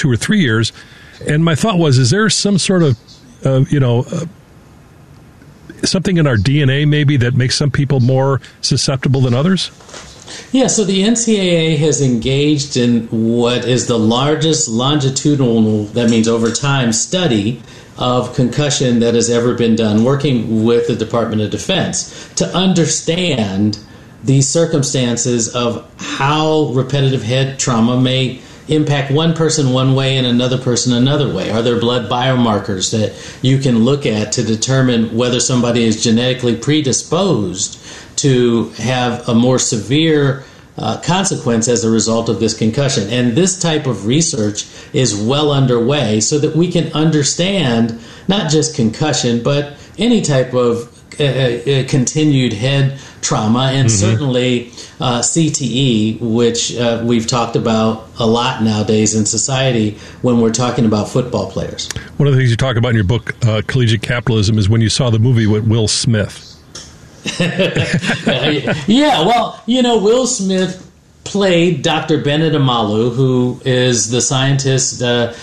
2 or 3 years. And my thought was, is there some sort of, something in our DNA maybe that makes some people more susceptible than others? Yeah, so the NCAA has engaged in what is the largest longitudinal, that means over time, study of concussion that has ever been done, working with the Department of Defense to understand the circumstances of how repetitive head trauma may impact one person one way and another person another way. Are there blood biomarkers that you can look at to determine whether somebody is genetically predisposed to have a more severe consequence as a result of this concussion? And this type of research is well underway so that we can understand not just concussion, but any type of continued head trauma, and certainly CTE, which we've talked about a lot nowadays in society when we're talking about football players. One of the things you talk about in your book, Collegiate Capitalism, is when you saw the movie with Will Smith. Yeah, well, Will Smith played Dr. Bennett Amalu, who is the scientist, the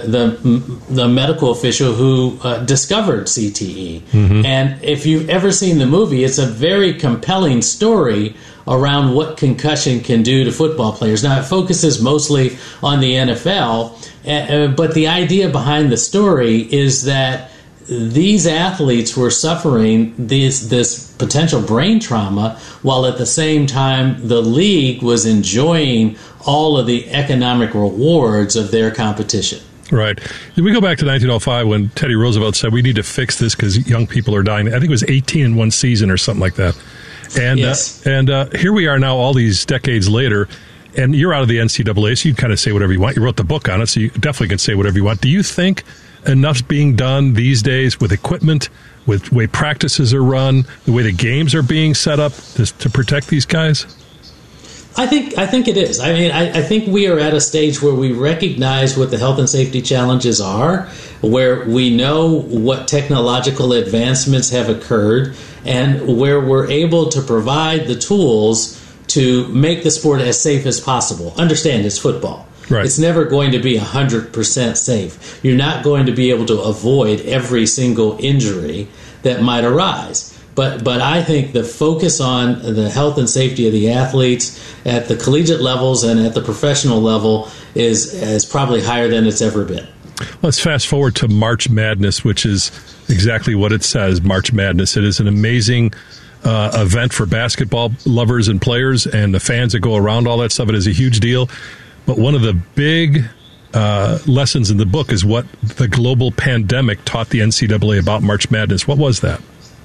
medical official who discovered CTE. And if you've ever seen the movie, it's a very compelling story around what concussion can do to football players. Now, it focuses mostly on the NFL, but the idea behind the story is that these athletes were suffering this potential brain trauma, while at the same time the league was enjoying all of the economic rewards of their competition. Right. We go back to 1905 when Teddy Roosevelt said we need to fix this because young people are dying. I think it was 18 in one season or something like that. And yes. Here we are now all these decades later, and you're out of the NCAA, so you can kind of say whatever you want. You wrote the book on it, so you definitely can say whatever you want. Do you think enough's being done these days with equipment, with the way practices are run, the way the games are being set up to protect these guys? I think it is. I mean, I think we are at a stage where we recognize what the health and safety challenges are, where we know what technological advancements have occurred, and where we're able to provide the tools to make the sport as safe as possible. Understand, it's football. Right. It's never going to be 100% safe. You're not going to be able to avoid every single injury that might arise. But I think the focus on the health and safety of the athletes at the collegiate levels and at the professional level is probably higher than it's ever been. Let's fast forward to March Madness, which is exactly what it says, March Madness. It is an amazing event for basketball lovers and players and the fans that go around all that stuff. It is a huge deal. But one of the big lessons in the book is what the global pandemic taught the NCAA about March Madness. What was that?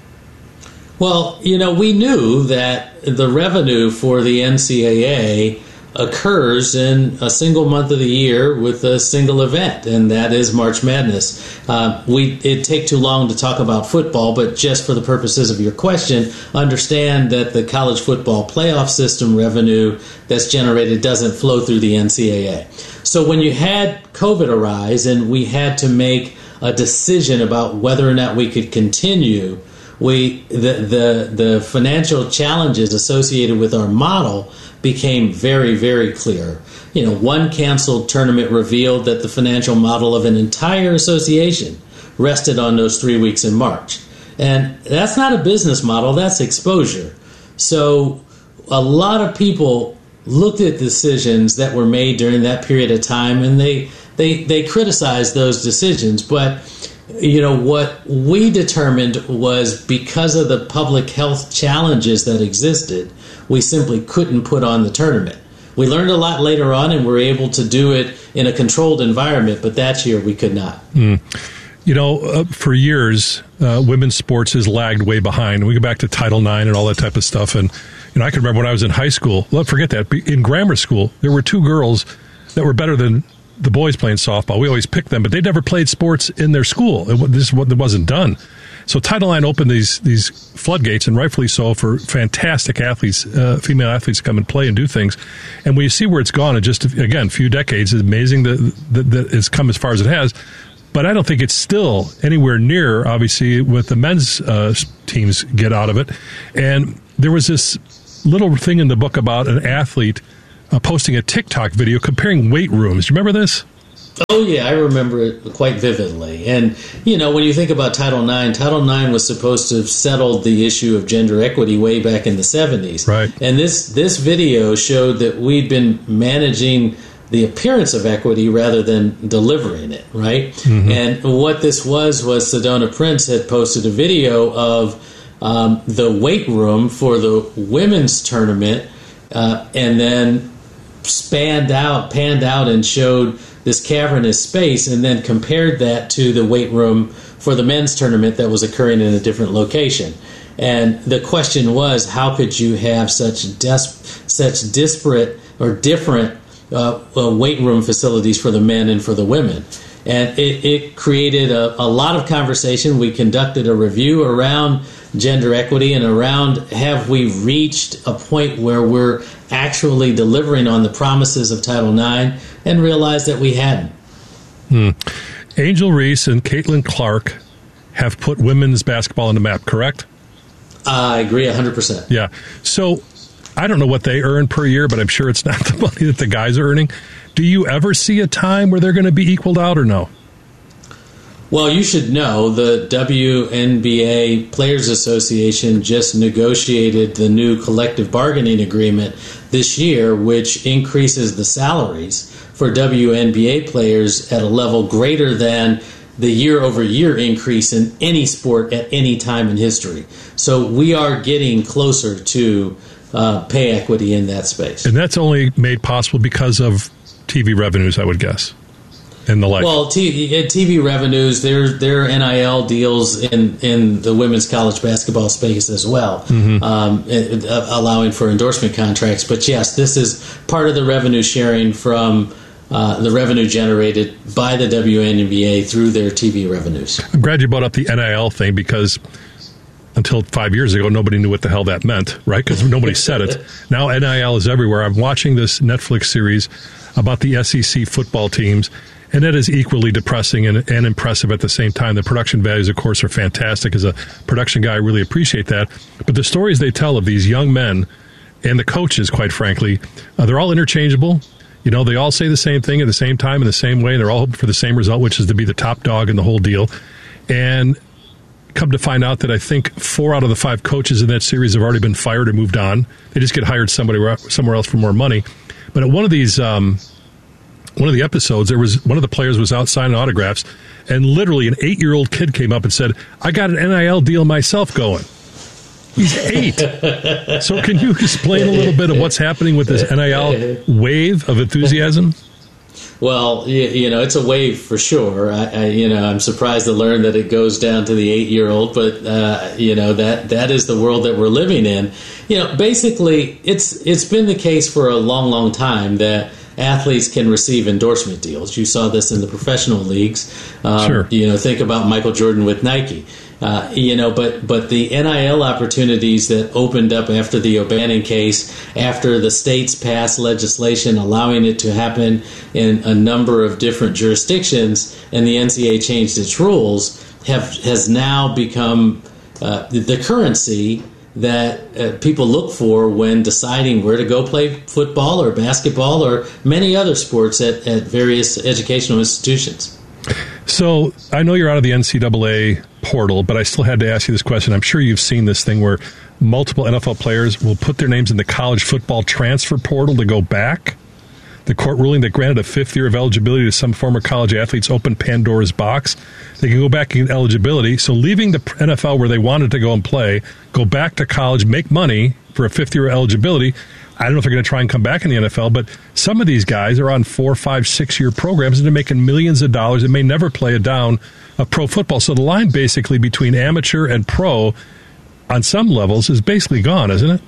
Well, we knew that the revenue for the NCAA occurs in a single month of the year with a single event, and that is March Madness. It'd take too long to talk about football, but just for the purposes of your question, understand that the college football playoff system revenue that's generated doesn't flow through the NCAA. So when you had COVID arise and we had to make a decision about whether or not we could continue, the financial challenges associated with our model became very, very clear. One canceled tournament revealed that the financial model of an entire association rested on those 3 weeks in March. And that's not a business model, that's exposure. So a lot of people looked at decisions that were made during that period of time, and they criticized those decisions. But what we determined was because of the public health challenges that existed, we simply couldn't put on the tournament. We learned a lot later on and were able to do it in a controlled environment, but that year we could not. For years, women's sports has lagged way behind. We go back to Title IX and all that type of stuff. And I can remember when I was in high school, forget that, in grammar school, there were two girls that were better than the boys playing softball. We always picked them, but they never played sports in their school. This wasn't done. So Title IX opened these floodgates, and rightfully so, for fantastic athletes, female athletes to come and play and do things. And when you see where it's gone in just, again, a few decades, it's amazing that it's come as far as it has. But I don't think it's still anywhere near, obviously, what the men's teams get out of it. And there was this little thing in the book about an athlete posting a TikTok video comparing weight rooms. Do you remember this? Oh, yeah, I remember it quite vividly. And, when you think about Title IX was supposed to have settled the issue of gender equity way back in the 70s. Right. And this video showed that we'd been managing the appearance of equity rather than delivering it, right? Mm-hmm. And what this was Sedona Prince had posted a video of the weight room for the women's tournament and then panned out and showed this cavernous space, and then compared that to the weight room for the men's tournament that was occurring in a different location. And the question was, how could you have such disparate or different weight room facilities for the men and for the women? And it created a lot of conversation. We conducted a review around gender equity and around, have we reached a point where we're actually delivering on the promises of Title IX, and realized that we hadn't. Angel Reese and Caitlin Clark have put women's basketball on the map, correct? I agree 100%. Yeah. So I don't know what they earn per year, but I'm sure it's not the money that the guys are earning. Do you ever see a time where they're going to be equaled out or no? Well, you should know the WNBA Players Association just negotiated the new collective bargaining agreement this year, which increases the salaries for WNBA players at a level greater than the year-over-year increase in any sport at any time in history. So we are getting closer to pay equity in that space. And that's only made possible because of TV revenues, I would guess. And the like. Well, TV revenues, their NIL deals in the women's college basketball space as well, allowing for endorsement contracts. But yes, this is part of the revenue sharing from the revenue generated by the WNBA through their TV revenues. I'm glad you brought up the NIL thing, because until 5 years ago, nobody knew what the hell that meant, right? Because nobody said it. Now NIL is everywhere. I'm watching this Netflix series about the SEC football teams, and that is equally depressing and impressive at the same time. The production values, of course, are fantastic. As a production guy, I really appreciate that. But the stories they tell of these young men and the coaches, quite frankly, they're all interchangeable. They all say the same thing at the same time in the same way, and they're all hoping for the same result, which is to be the top dog in the whole deal. And come to find out that I think 4 out of the 5 coaches in that series have already been fired or moved on. They just get hired somewhere else for more money. But at one of these... one of the episodes, there was one of the players was out signing autographs, and literally an 8-year-old kid came up and said, "I got an NIL deal myself going." He's 8. So can you explain a little bit of what's happening with this NIL wave of enthusiasm? Well, it's a wave for sure. I'm surprised to learn that it goes down to the 8-year-old, but that is the world that we're living in. Basically, it's been the case for a long, long time that athletes can receive endorsement deals. You saw this in the professional leagues. Sure. Think about Michael Jordan with Nike. But the NIL opportunities that opened up after the O'Bannon case, after the states passed legislation allowing it to happen in a number of different jurisdictions, and the NCAA changed its rules, has now become the currency that people look for when deciding where to go play football or basketball or many other sports at various educational institutions. So I know you're out of the NCAA portal, but I still had to ask you this question. I'm sure you've seen this thing where multiple NFL players will put their names in the college football transfer portal to go back. The court ruling that granted a 5th year of eligibility to some former college athletes opened Pandora's box. They can go back and get eligibility. So leaving the NFL where they wanted to go and play, go back to college, make money for a 5th year eligibility. I don't know if they're going to try and come back in the NFL, but some of these guys are on 4, 5, 6 year programs and they're making millions of dollars and may never play a down of pro football. So the line basically between amateur and pro on some levels is basically gone, isn't it?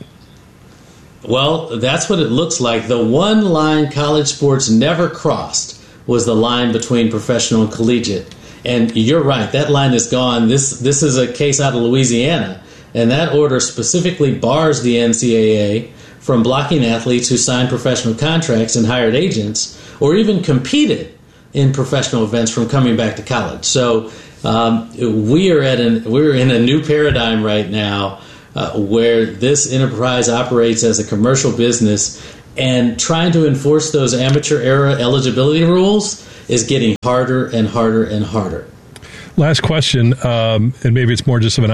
Well, that's what it looks like. The one line college sports never crossed was the line between professional and collegiate. And you're right, that line is gone. This is a case out of Louisiana, and that order specifically bars the NCAA from blocking athletes who signed professional contracts and hired agents or even competed in professional events from coming back to college. So we're in a new paradigm right now where this enterprise operates as a commercial business, and trying to enforce those amateur era eligibility rules is getting harder and harder and harder. Last question, and maybe it's more just of an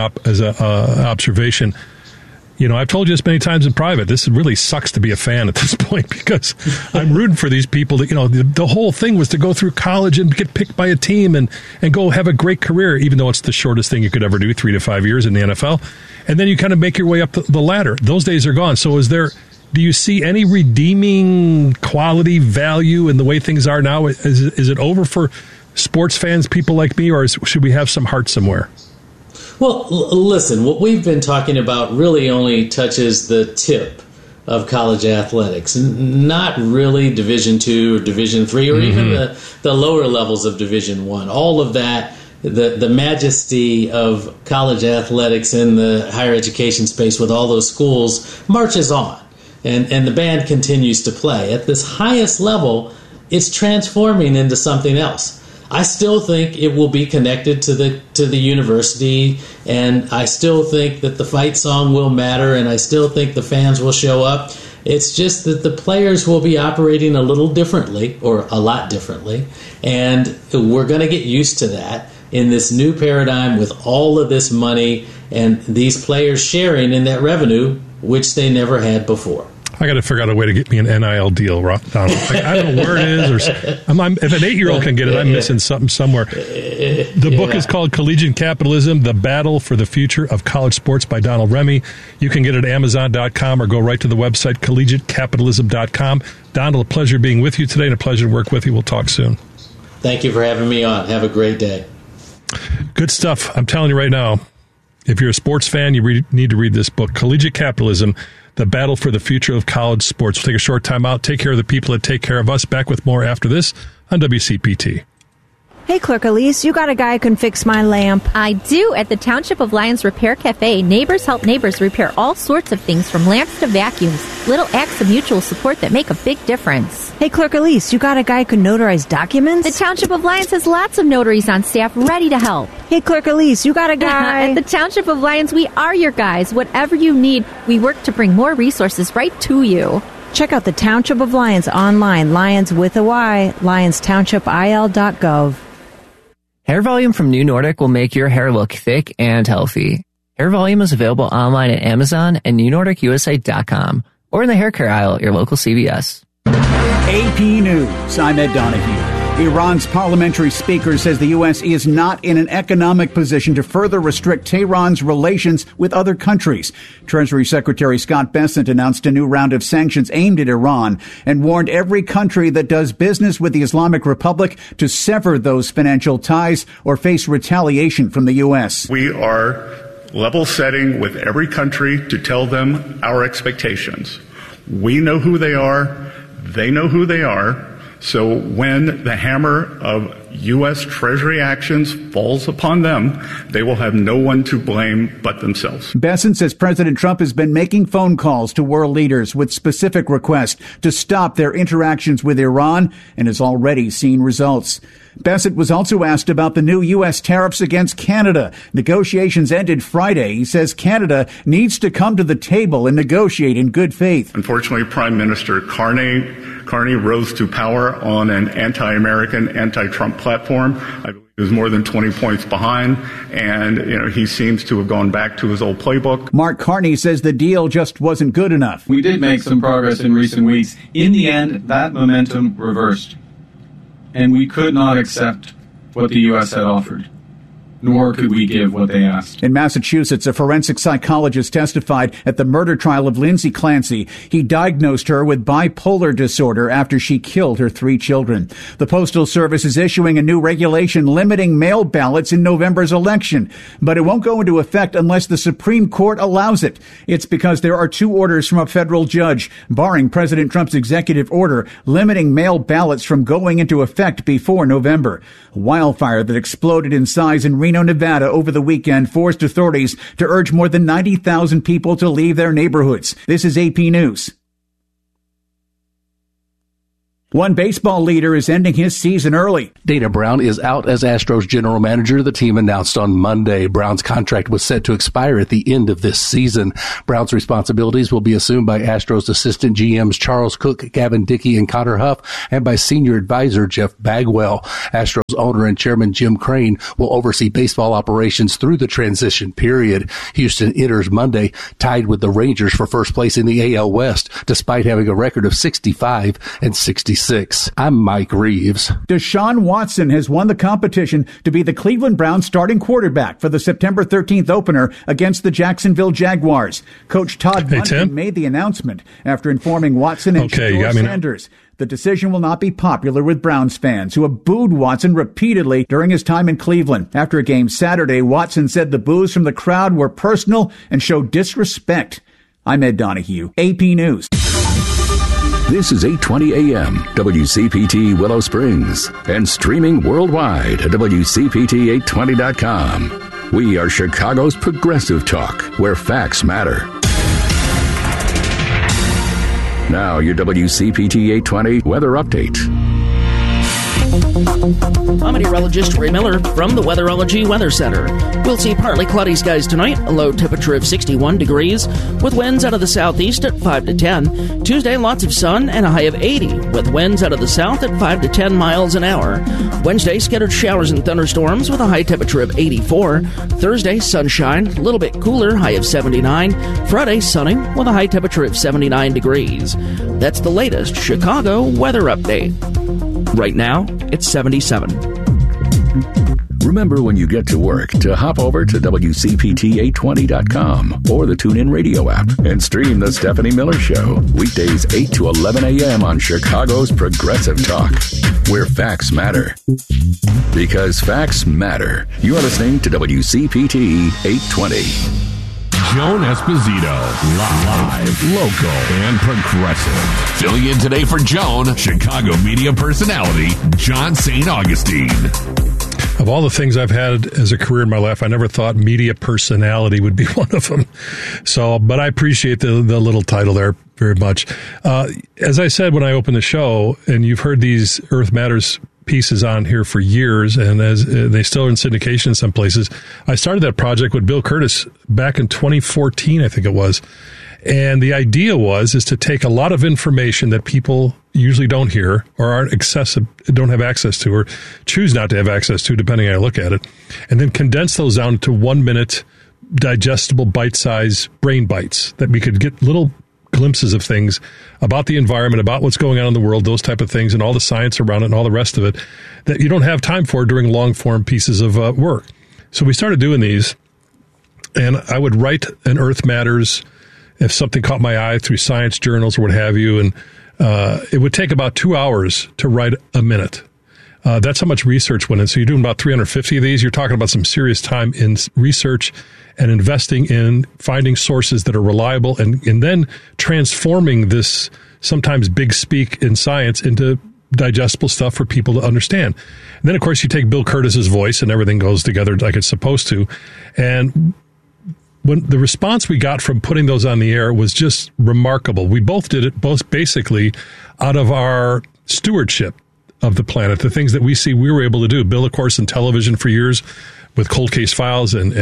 observation. You know, I've told you this many times in private. This really sucks to be a fan at this point because I'm rooting for these people that, you know, the whole thing was to go through college and get picked by a team and go have a great career, even though it's the shortest thing you could ever do, 3 to 5 years in the NFL. And then you kind of make your way up the ladder. Those days are gone. So do you see any redeeming quality value in the way things are now? Is it over for sports fans, people like me, or should we have some heart somewhere? Well, listen, what we've been talking about really only touches the tip of college athletics, not really Division II or Division III or even the lower levels of Division I. All of that, the majesty of college athletics in the higher education space with all those schools marches on, and the band continues to play. At this highest level, it's transforming into something else. I still think it will be connected to the university, and I still think that the fight song will matter, and I still think the fans will show up. It's just that the players will be operating a little differently, or a lot differently, and we're going to get used to that in this new paradigm with all of this money and these players sharing in that revenue, which they never had before. I got to figure out a way to get me an NIL deal, Donald. I don't know where it is. Or if an 8-year-old can get it, I'm missing something somewhere. The book is called Collegiate Capitalism, The Battle for the Future of College Sports by Donald Remy. You can get it at Amazon.com or go right to the website, collegiatecapitalism.com. Donald, a pleasure being with you today and a pleasure to work with you. We'll talk soon. Thank you for having me on. Have a great day. Good stuff. I'm telling you right now, if you're a sports fan, you need to read this book, Collegiate Capitalism, The Battle for the Future of College Sports. We'll take a short time out, take care of the people that take care of us. Back with more after this on WCPT. Hey, Clerk Elise, you got a guy who can fix my lamp. I do. At the Township of Lyons Repair Cafe, neighbors help neighbors repair all sorts of things from lamps to vacuums. Little acts of mutual support that make a big difference. Hey, Clerk Elise, you got a guy who can notarize documents? The Township of Lyons has lots of notaries on staff ready to help. Hey, Clerk Elise, you got a guy... At the Township of Lyons, we are your guys. Whatever you need, we work to bring more resources right to you. Check out the Township of Lyons online, Lyons with a Y, LyonsTownshipIL.gov. Hair Volume from New Nordic will make your hair look thick and healthy. Hair Volume is available online at Amazon and NewNordicUSA.com or in the hair care aisle at your local CVS. AP News, I'm Ed Donahue. Iran's parliamentary speaker says the U.S. is not in an economic position to further restrict Tehran's relations with other countries. Treasury Secretary Scott Bessent announced a new round of sanctions aimed at Iran and warned every country that does business with the Islamic Republic to sever those financial ties or face retaliation from the U.S. We are level setting with every country to tell them our expectations. We know who they are. They know who they are. So when the hammer of U.S. Treasury actions falls upon them, they will have no one to blame but themselves. Bessent says President Trump has been making phone calls to world leaders with specific requests to stop their interactions with Iran and has already seen results. Bessent was also asked about the new U.S. tariffs against Canada. Negotiations ended Friday. He says Canada needs to come to the table and negotiate in good faith. Unfortunately, Prime Minister Carney rose to power on an anti-American, anti-Trump platform. I believe he was more than 20 points behind, and he seems to have gone back to his old playbook. Mark Carney says the deal just wasn't good enough. We did make some progress in recent weeks. In the end, that momentum reversed, and we could not accept what the U.S. had offered, nor could we give what they asked. In Massachusetts, a forensic psychologist testified at the murder trial of Lindsay Clancy. He diagnosed her with bipolar disorder after she killed her 3 children. The Postal Service is issuing a new regulation limiting mail ballots in November's election, but it won't go into effect unless the Supreme Court allows it. It's because there are 2 orders from a federal judge barring President Trump's executive order limiting mail ballots from going into effect before November. A wildfire that exploded in size in Reno, Nevada over the weekend forced authorities to urge more than 90,000 people to leave their neighborhoods. This is AP News. One baseball leader is ending his season early. Dana Brown is out as Astros general manager, the team announced on Monday. Brown's contract was set to expire at the end of this season. Brown's responsibilities will be assumed by Astros assistant GMs Charles Cook, Gavin Dickey, and Connor Huff, and by senior advisor Jeff Bagwell. Astros owner and chairman Jim Crane will oversee baseball operations through the transition period. Houston enters Monday tied with the Rangers for first place in the AL West, despite having a record of 65 and 66. I'm Mike Reeves. Deshaun Watson has won the competition to be the Cleveland Browns starting quarterback for the September 13th opener against the Jacksonville Jaguars. Coach Todd Monken made the announcement after informing Watson and Shedeur Sanders. The decision will not be popular with Browns fans who have booed Watson repeatedly during his time in Cleveland. After a game Saturday, Watson said the boos from the crowd were personal and showed disrespect. I'm Ed Donahue, AP News. This is 820 AM, WCPT Willow Springs, and streaming worldwide at WCPT820.com. We are Chicago's progressive talk, where facts matter. Now, your WCPT 820 weather update. I'm meteorologist Ray Miller from the Weatherology Weather Center. We'll see partly cloudy skies tonight, a low temperature of 61 degrees, with winds out of the southeast at 5 to 10. Tuesday, lots of sun and a high of 80, with winds out of the south at 5 to 10 miles an hour. Wednesday, scattered showers and thunderstorms with a high temperature of 84. Thursday, sunshine, a little bit cooler, high of 79. Friday, sunny, with a high temperature of 79 degrees. That's the latest Chicago weather update. Right now, it's 77. Remember when you get to work to hop over to WCPT820.com or the TuneIn Radio app and stream The Stephanie Miller Show. Weekdays 8 to 11 a.m. on Chicago's Progressive Talk, where facts matter. Because facts matter. You are listening to WCPT 820. Joan Esposito, live, local, and progressive. Filling in today for Joan, Chicago media personality, John St. Augustine. Of all the things I've had as a career in my life, I never thought media personality would be one of them. So, but I appreciate the little title there very much. As I said when I opened the show, and you've heard these Earth Matters pieces on here for years, and as they still are in syndication in some places. I started that project with Bill Curtis back in 2014, I think it was. And the idea is to take a lot of information that people usually don't hear or don't have access to, or choose not to have access to, depending on how you look at it, and then condense those down to 1 minute digestible bite-sized brain bites that we could get little glimpses of things about the environment, about what's going on in the world, those type of things, and all the science around it and all the rest of it that you don't have time for during long-form pieces of work. So we started doing these, and I would write an Earth Matters if something caught my eye through science journals or what have you, and it would take about 2 hours to write a minute. That's how much research went in. So you're doing about 350 of these. You're talking about some serious time in research and investing in finding sources that are reliable and then transforming this sometimes big speak in science into digestible stuff for people to understand. And then, of course, you take Bill Curtis's voice and everything goes together like it's supposed to. And when the response we got from putting those on the air was just remarkable. We both did it basically out of our stewardship of the planet, the things that we see we were able to do. Bill, of course, in television for years with Cold Case Files and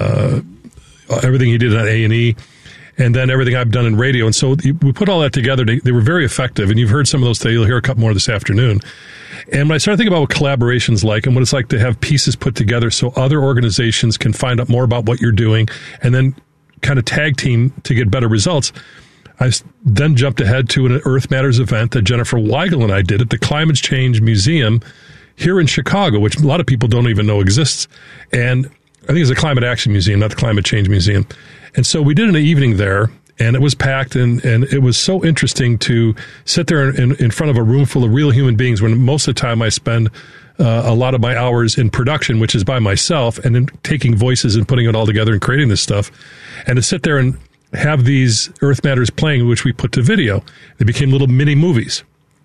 everything he did on A&E, and then everything I've done in radio. And so we put all that together. They were very effective, and you've heard some of those today. You'll hear a couple more this afternoon. And when I started thinking about what collaboration's like and what it's like to have pieces put together so other organizations can find out more about what you're doing and then kind of tag team to get better results, I then jumped ahead to an Earth Matters event that Jennifer Weigel and I did at the Climate Change Museum here in Chicago, which a lot of people don't even know exists. And I think it's a Climate Action Museum, not the Climate Change Museum. And so we did an evening there, and it was packed, and it was so interesting to sit there in front of a room full of real human beings when most of the time I spend a lot of my hours in production, which is by myself, and then taking voices and putting it all together and creating this stuff. And to sit there and have these Earth Matters playing, which we put to video. They became little mini movies.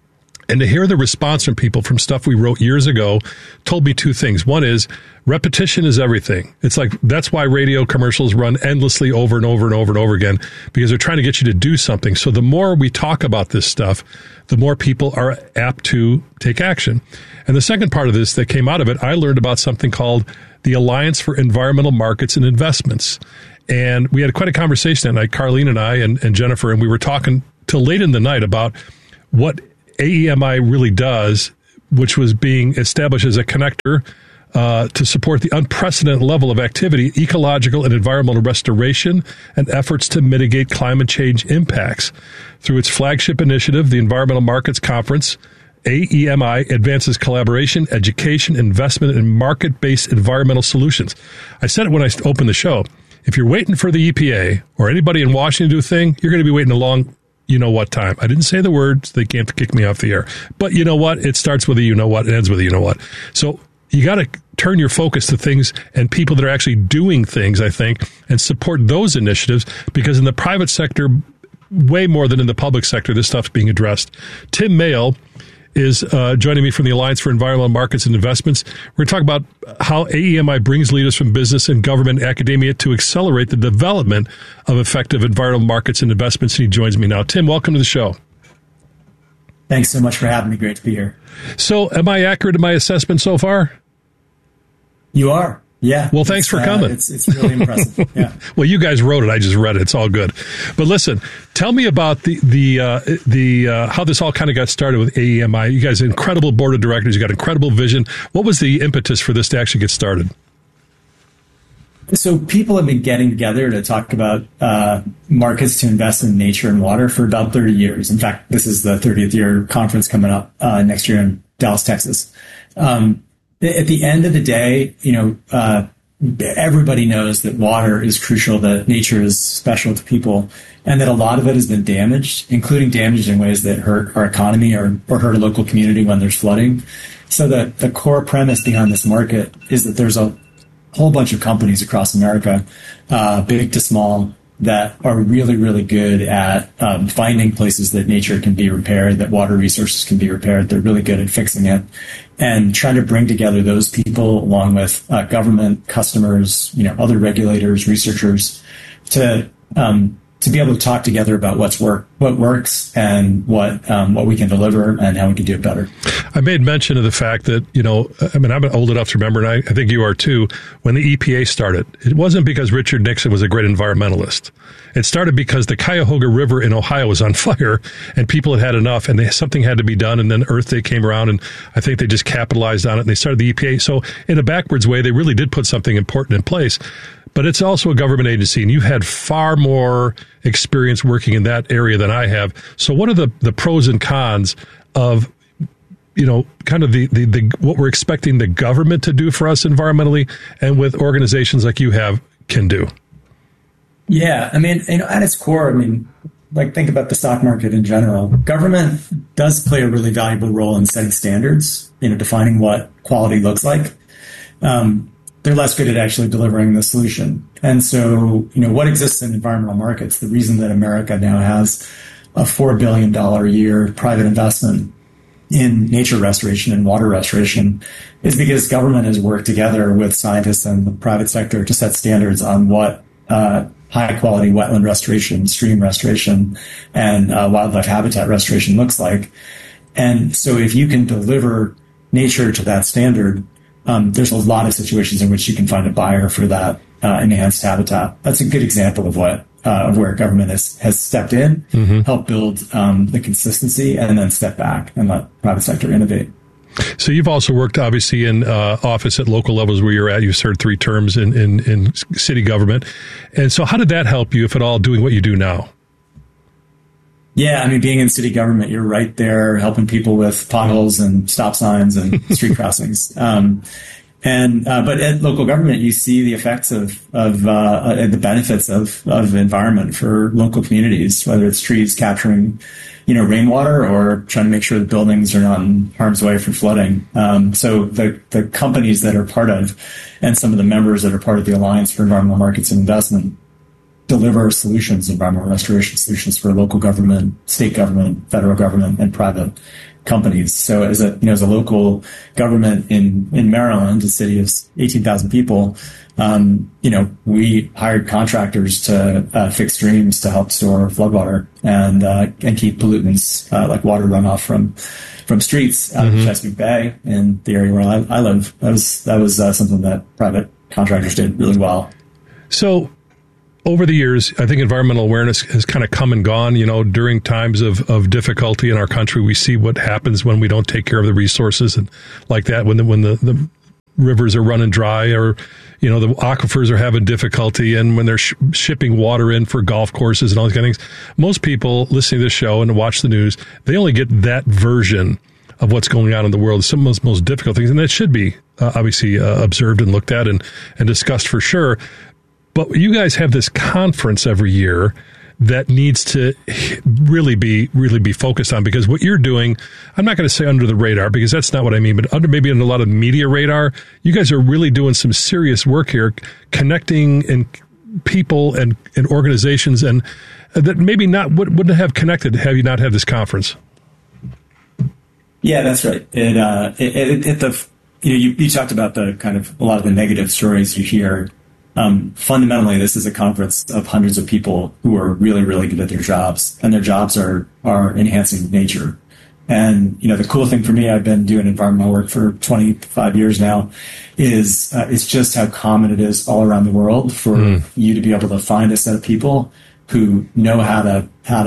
And to hear the response from people from stuff we wrote years ago told me two things. One is repetition is everything. It's like, that's why radio commercials run endlessly over and over and over and over again, because they're trying to get you to do something. So the more we talk about this stuff, the more people are apt to take action. And the second part of this that came out of it, I learned about something called the Alliance for Environmental Markets and Investments. And we had quite a conversation that night, Carlene and I and Jennifer, and we were talking till late in the night about what AEMI really does, which was being established as a connector to support the unprecedented level of activity, ecological and environmental restoration, and efforts to mitigate climate change impacts. Through its flagship initiative, the Environmental Markets Conference, AEMI advances collaboration, education, investment, and market-based environmental solutions. I said it when I opened the show. If you're waiting for the EPA or anybody in Washington to do a thing, you're going to be waiting a long you-know-what time. I didn't say the words. They can't kick me off the air. But you know what? It starts with a you-know-what. It ends with a you-know-what. So you got to turn your focus to things and people that are actually doing things, I think, and support those initiatives, because in the private sector, way more than in the public sector, this stuff's being addressed. Tim Mayle is joining me from the Alliance for Environmental Markets and Investments. We're going to talk about how AEMI brings leaders from business and government and academia to accelerate the development of effective environmental markets and investments. And he joins me now. Tim, welcome to the show. Thanks so much for having me. Great to be here. So am I accurate in my assessment so far? You are. Yeah. Well, thanks for coming. It's really impressive. Yeah. Well, you guys wrote it. I just read it. It's all good. But listen, tell me about the how this all kind of got started with AEMI. You guys, incredible board of directors. You got incredible vision. What was the impetus for this to actually get started? So people have been getting together to talk about markets to invest in nature and water for about 30 years. In fact, this is the 30th year conference coming up next year in Dallas, Texas. At the end of the day, everybody knows that water is crucial, that nature is special to people, and that a lot of it has been damaged, including damaged in ways that hurt our economy or hurt a local community when there's flooding. So the core premise behind this market is that there's a whole bunch of companies across America, big to small, that are really, really good at finding places that nature can be repaired, that water resources can be repaired. They're really good at fixing it, and trying to bring together those people along with government, customers, other regulators, researchers, to be able to talk together about what works and what we can deliver and how we can do it better. I made mention of the fact that, I'm old enough to remember, and I think you are too, when the EPA started, it wasn't because Richard Nixon was a great environmentalist. It started because the Cuyahoga River in Ohio was on fire and people had enough, and something had to be done. And then Earth Day came around, and I think they just capitalized on it and they started the EPA. So in a backwards way, they really did put something important in place. But it's also a government agency, and you've had far more experience working in that area than I have. So what are the pros and cons of, kind of the what we're expecting the government to do for us environmentally, and with organizations like you have can do? Yeah, at its core, think about the stock market in general. Government does play a really valuable role in setting standards, defining what quality looks like. They're less good at actually delivering the solution. And so, what exists in environmental markets, the reason that America now has a $4 billion a year private investment in nature restoration and water restoration, is because government has worked together with scientists and the private sector to set standards on what high quality wetland restoration, stream restoration, and wildlife habitat restoration looks like. And so if you can deliver nature to that standard, there's a lot of situations in which you can find a buyer for that enhanced habitat. That's a good example of where government has stepped in, helped build the consistency, and then step back and let private sector innovate. So you've also worked, obviously, in office at local levels where you're at. You've served 3 terms in city government. And so how did that help you, if at all, doing what you do now? Yeah, being in city government, you're right there helping people with potholes and stop signs and street crossings. But at local government, you see the effects of the benefits of environment for local communities, whether it's trees capturing, rainwater, or trying to make sure the buildings are not in harm's way from flooding. So the companies that are part of, and some of the members that are part of the Alliance for Environmental Markets and Investment, deliver solutions, environmental restoration solutions for local government, state government, federal government, and private. companies. So as a local government in Maryland, a city of 18,000 people, we hired contractors to fix streams to help store floodwater and keep pollutants like water runoff from streets out of Chesapeake Bay in the area where I live. That was something that private contractors did really well. So over the years, I think environmental awareness has kind of come and gone. During times of difficulty in our country, we see what happens when we don't take care of the resources and like that, when the rivers are running dry, or the aquifers are having difficulty, and when they're shipping water in for golf courses and all these kind of things. Most people listening to this show and watch the news, they only get that version of what's going on in the world. Some of the most difficult things, and that should be obviously observed and looked at and discussed for sure. But you guys have this conference every year that needs to really be focused on, because what you're doing, I'm not going to say under the radar, because that's not what I mean, but maybe under a lot of media radar, you guys are really doing some serious work here, connecting and people and organizations, and that maybe not wouldn't have connected had you not had this conference. Yeah, that's right. You talked about the kind of a lot of the negative stories you hear. Fundamentally, this is a conference of hundreds of people who are really, really good at their jobs, and their jobs are enhancing nature. And, the cool thing for me, I've been doing environmental work for 25 years now, is just how common it is all around the world for you to be able to find a set of people who know how to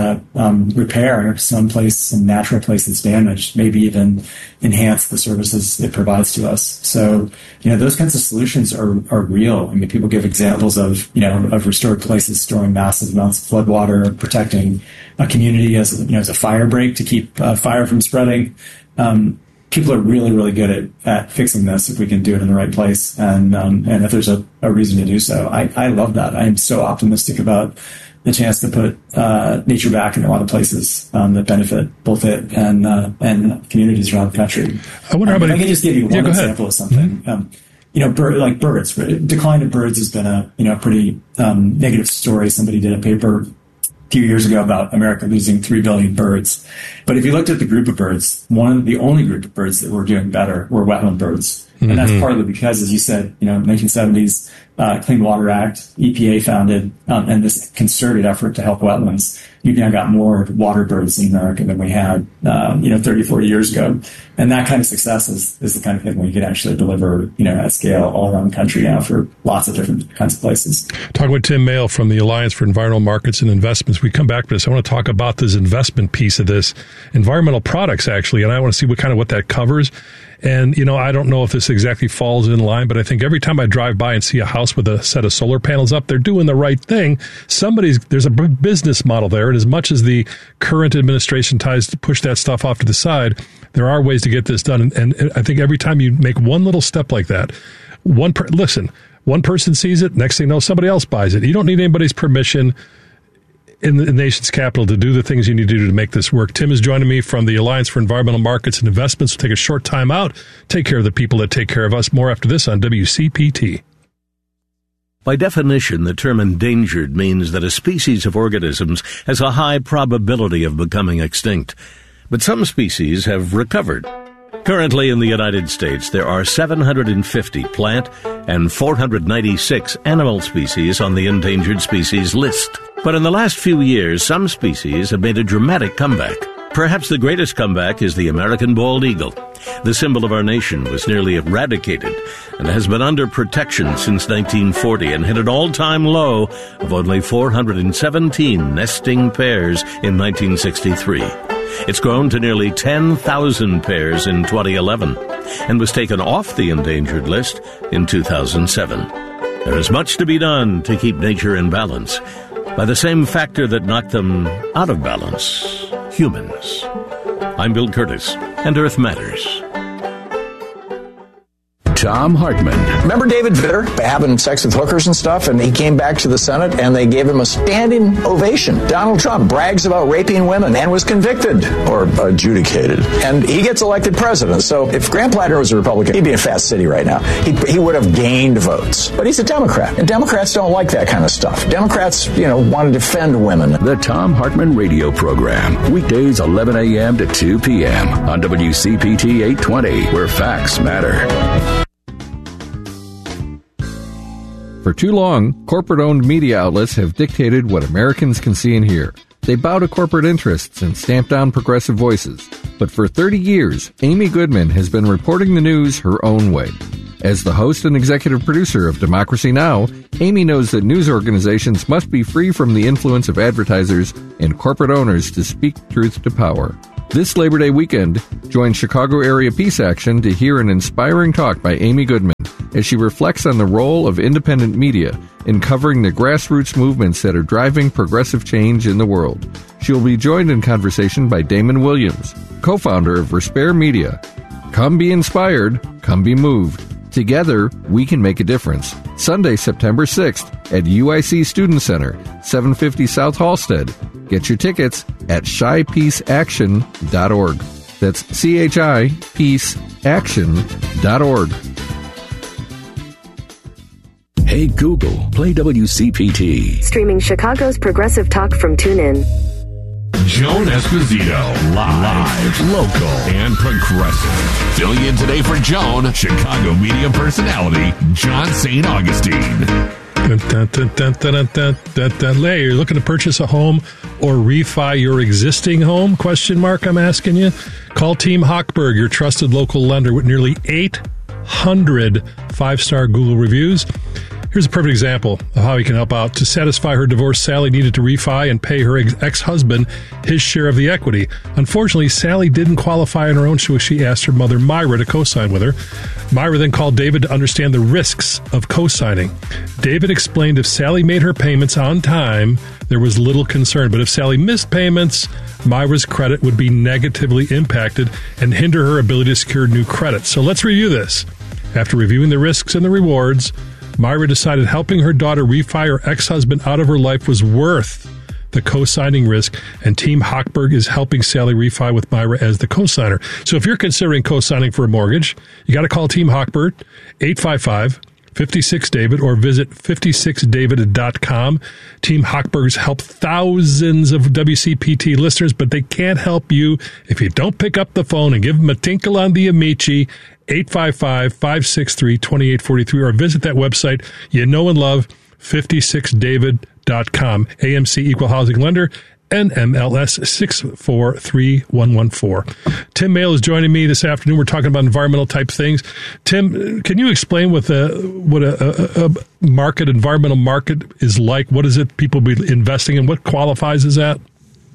repair some natural place that's damaged, maybe even enhance the services it provides to us. So, those kinds of solutions are real. I mean, people give examples of restored places storing massive amounts of flood water, protecting a community as a fire break to keep fire from spreading. People are really, really good at fixing this if we can do it in the right place, and if there's a reason to do so. I love that. I am so optimistic about the chance to put nature back in a lot of places that benefit both it and communities around the country. I wonder how many. I can just give you one example of something. Like birds. Decline of birds has been a pretty negative story. Somebody did a paper a few years ago about America losing 3 billion birds. But if you looked at the group of birds, the only group of birds that were doing better were wetland birds. And that's partly because, as you said, 1970s Clean Water Act, EPA founded, and this concerted effort to help wetlands. You've now got more water birds in America than we had, 30, 40 years ago. And that kind of success is the kind of thing where you can actually deliver, at scale all around the country now for lots of different kinds of places. Talking with Tim Mayle from the Alliance for Environmental Markets and Investments. We come back to this. I want to talk about this investment piece of this, environmental products, actually, and I want to see what that covers. And, I don't know if this exactly falls in line, but I think every time I drive by and see a house with a set of solar panels up, they're doing the right thing. There's a business model there. And as much as the current administration tries to push that stuff off to the side, there are ways to get this done. And I think every time you make one little step like that, one person sees it, next thing you know, somebody else buys it. You don't need anybody's permission in the nation's capital to do the things you need to do to make this work. Tim is joining me from the Alliance for Environmental Markets and Investments. We'll take a short time out, take care of the people that take care of us. More after this on WCPT. By definition, the term endangered means that a species of organisms has a high probability of becoming extinct. But some species have recovered. Currently in the United States, there are 750 plant and 496 animal species on the endangered species list. But in the last few years, some species have made a dramatic comeback. Perhaps the greatest comeback is the American bald eagle. The symbol of our nation was nearly eradicated and has been under protection since 1940 and hit an all-time low of only 417 nesting pairs in 1963. It's grown to nearly 10,000 pairs in 2011 and was taken off the endangered list in 2007. There is much to be done to keep nature in balance by the same factor that knocked them out of balance, humans. I'm Bill Curtis, and Earth Matters. Thom Hartmann. Remember David Vitter having sex with hookers and stuff, and he came back to the Senate and they gave him a standing ovation. Donald Trump brags about raping women and was convicted or adjudicated, and he gets elected president. So if Grant Platter was a Republican, he'd be in Fast City right now. He would have gained votes, but he's a Democrat, and Democrats don't like that kind of stuff. Democrats, want to defend women. The Thom Hartmann Radio Program, weekdays 11 a.m. to 2 p.m. on WCPT 820, where facts matter. For too long, corporate-owned media outlets have dictated what Americans can see and hear. They bow to corporate interests and stamp down progressive voices. But for 30 years, Amy Goodman has been reporting the news her own way. As the host and executive producer of Democracy Now!, Amy knows that news organizations must be free from the influence of advertisers and corporate owners to speak truth to power. This Labor Day weekend, join Chicago Area Peace Action to hear an inspiring talk by Amy Goodman as she reflects on the role of independent media in covering the grassroots movements that are driving progressive change in the world. She'll be joined in conversation by Damon Williams, co-founder of Respire Media. Come be inspired, come be moved. Together, we can make a difference. Sunday, September 6th at UIC Student Center, 750 South Halsted. Get your tickets at ChiPeaceAction.org. That's CHI peaceaction.org. Hey Google, play WCPT. Streaming Chicago's progressive talk from TuneIn. Joan Esposito, live, local, and progressive. Filling in today for Joan, Chicago media personality, John St. Augustine. Hey, you're looking to purchase a home or refi your existing home? ? I'm asking you. Call Team Hochberg, your trusted local lender with nearly 800 five-star Google reviews. Here's a perfect example of how he can help out. To satisfy her divorce, Sally needed to refi and pay her ex-husband his share of the equity. Unfortunately, Sally didn't qualify on her own, so she asked her mother, Myra, to co-sign with her. Myra then called David to understand the risks of co-signing. David explained if Sally made her payments on time, there was little concern. But if Sally missed payments, Myra's credit would be negatively impacted and hinder her ability to secure new credit. So let's review this. After reviewing the risks and the rewards, Myra decided helping her daughter refi her ex-husband out of her life was worth the co-signing risk, and Team Hochberg is helping Sally refi with Myra as the co-signer. So if you're considering co-signing for a mortgage, you got to call Team Hochberg, 855-56-DAVID, or visit 56david.com. Team Hochberg's helped thousands of WCPT listeners, but they can't help you if you don't pick up the phone and give them a tinkle on the Amici, 855-563-2843, or visit that website you know and love, 56david.com. AMC Equal Housing Lender, NMLS 643114. Tim Mayle is joining me this afternoon. We're talking about environmental type things. Tim, can you explain what a market, environmental market is like? What is it people be investing in? What qualifies as that?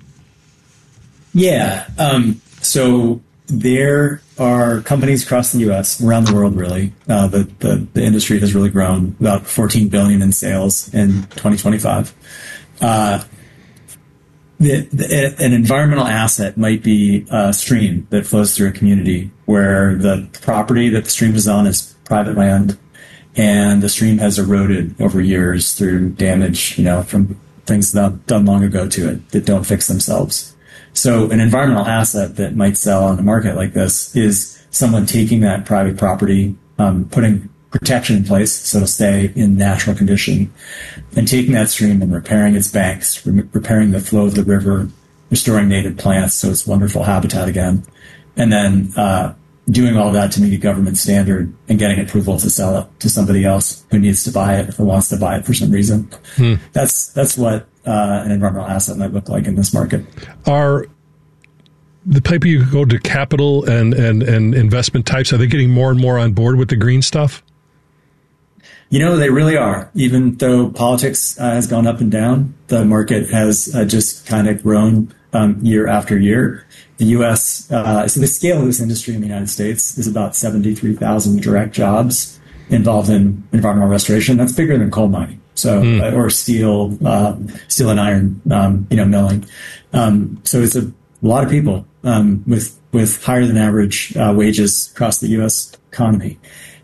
Yeah. So there are companies across the U.S., around the world, really. The industry has really grown, about $14 billion in sales in 2025. An environmental asset might be a stream that flows through a community where the property that the stream is on is private land, and the stream has eroded over years through damage, from things done long ago to it that don't fix themselves. So an environmental asset that might sell on a market like this is someone taking that private property, putting protection in place so it'll stay in natural condition, and taking that stream and repairing its banks, repairing the flow of the river, restoring native plants so it's wonderful habitat again, and then doing all of that to meet a government standard and getting approval to sell it to somebody else who needs to buy it or wants to buy it for some reason. That's what an environmental asset might look like in this market. Are the people you go to capital and investment types, are they getting more and more on board with the green stuff? They really are. Even though politics has gone up and down, the market has just kind of grown year after year. The U.S., so the scale of this industry in the United States is about 73,000 direct jobs involved in environmental restoration. That's bigger than coal mining, or steel and iron, milling. So it's a lot of people with higher than average wages across the U.S. economy.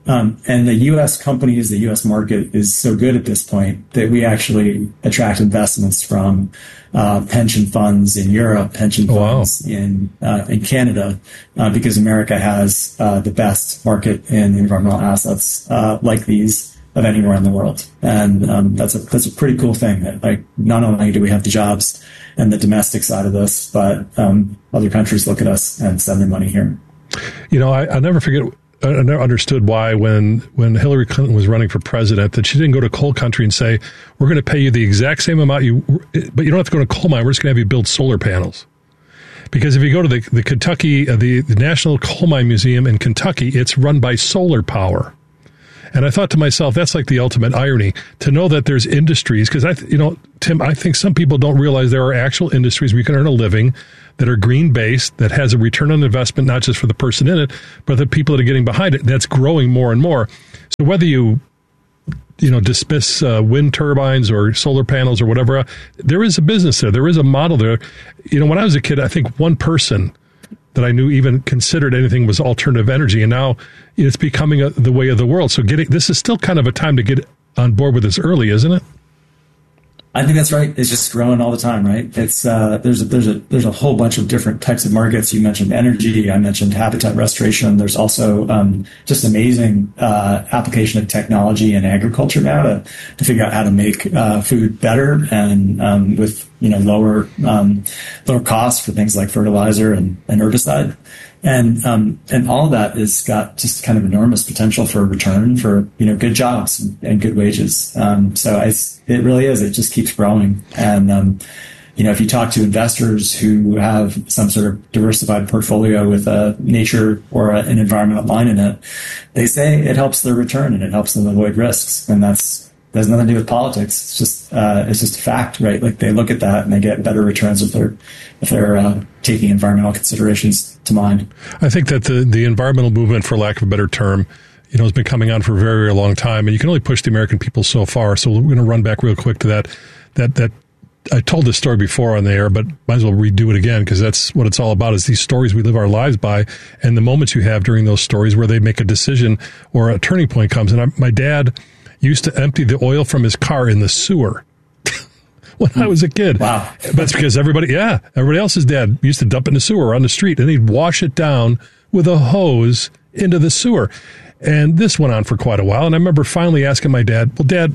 And the U.S. companies, the U.S. market is so good at this point that we actually attract investments from pension funds in Europe, pension funds in Canada, because America has the best market in environmental assets like these of anywhere in the world. And that's a pretty cool thing. That, like, not only do we have the jobs and the domestic side of this, but other countries look at us and send their money here. You know, I'll never forget. I never understood why when Hillary Clinton was running for president that she didn't go to coal country and say, we're going to pay you the exact same amount, but you don't have to go to coal mine. We're just going to have you build solar panels. Because if you go to the Kentucky, the National Coal Mine Museum in Kentucky, it's run by solar power. And I thought to myself, that's like the ultimate irony, to know that there's industries, because Tim, I think some people don't realize there are actual industries where you can earn a living that are green-based, that has a return on investment, not just for the person in it, but the people that are getting behind it. That's growing more and more. So whether you dismiss wind turbines or solar panels or whatever, there is a business there. There is a model there. You know, when I was a kid, I think one person that I knew even considered anything was alternative energy, and now it's becoming the way of the world. So this is still kind of a time to get on board with this early, isn't it? I think that's right. It's just growing all the time, right? It's there's a whole bunch of different types of markets. You mentioned energy. I mentioned habitat restoration. There's also just amazing application of technology in agriculture now to figure out how to make food better and with lower costs for things like fertilizer and herbicide. And all of that has got just kind of enormous potential for return for, good jobs and good wages. So it really is. It just keeps growing. And, if you talk to investors who have some sort of diversified portfolio with a nature or an environmental line in it, they say it helps their return and it helps them avoid risks. And there's nothing to do with politics. It's just a fact, right? Like, they look at that and they get better returns if they're taking environmental considerations to mind. I think that the environmental movement, for lack of a better term, has been coming on for a very, very long time, and you can only push the American people so far. So we're going to run back real quick to that. I told this story before on the air, but might as well redo it again, because that's what it's all about, is these stories we live our lives by, and the moments you have during those stories where they make a decision or a turning point comes. And my dad used to empty the oil from his car in the sewer when I was a kid. Wow. But it's because everybody else's dad used to dump it in the sewer on the street, and he'd wash it down with a hose into the sewer. And this went on for quite a while. And I remember finally asking my dad, well, Dad,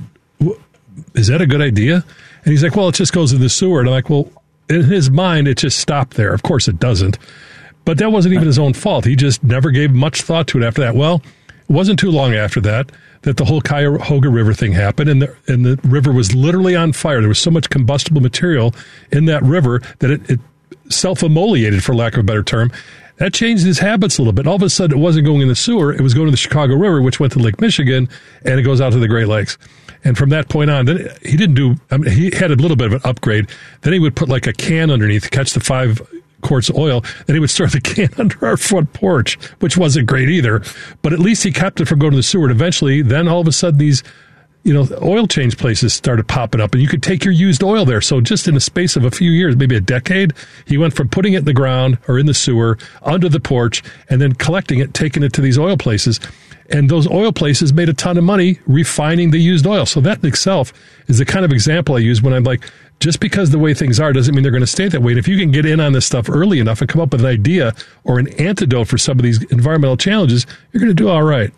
is that a good idea? And he's like, well, it just goes in the sewer. And I'm like, well, in his mind, it just stopped there. Of course it doesn't. But that wasn't even his own fault. He just never gave much thought to it after that. Well, it wasn't too long after that the whole Cuyahoga River thing happened, and the river was literally on fire. There was so much combustible material in that river that it self-immolated, for lack of a better term. That changed his habits a little bit. All of a sudden, it wasn't going in the sewer. It was going to the Chicago River, which went to Lake Michigan, and it goes out to the Great Lakes. And from that point on, then he had a little bit of an upgrade. Then he would put like a can underneath to catch the 5 quarts of oil. Then he would store the can under our front porch, which wasn't great either. But at least he kept it from going to the sewer. And eventually, then all of a sudden, these oil change places started popping up, and you could take your used oil there. So just in the space of a few years, maybe a decade, he went from putting it in the ground or in the sewer, under the porch, and then collecting it, taking it to these oil places. And those oil places made a ton of money refining the used oil. So that in itself is the kind of example I use when I'm like, just because the way things are doesn't mean they're going to stay that way. And if you can get in on this stuff early enough and come up with an idea or an antidote for some of these environmental challenges, you're going to do all right.